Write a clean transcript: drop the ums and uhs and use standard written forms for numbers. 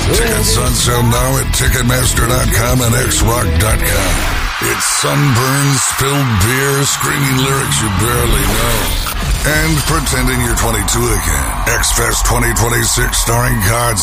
Tickets on sale now at Ticketmaster.com and XRock.com. It's sunburn, spilled beer, screaming lyrics you barely know, and pretending you're 22 again. X-Fest 2026 starring God